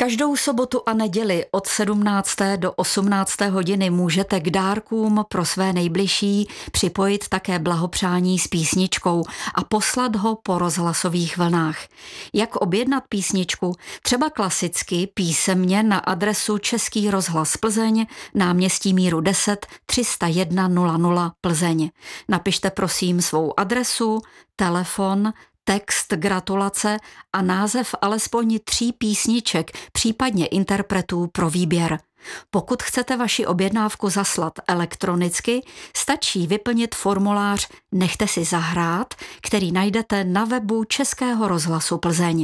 Každou sobotu a neděli od 17. do 18. hodiny můžete k dárkům pro své nejbližší připojit také blahopřání s písničkou a poslat ho po rozhlasových vlnách. Jak objednat písničku? Třeba klasicky písemně na adresu Český rozhlas Plzeň, náměstí Míru 10 301 00 Plzeň. Napište prosím svou adresu, telefon, text gratulace a název alespoň 3 písniček, případně interpretů pro výběr. Pokud chcete vaši objednávku zaslat elektronicky, stačí vyplnit formulář Nechte si zahrát, který najdete na webu Českého rozhlasu Plzeň.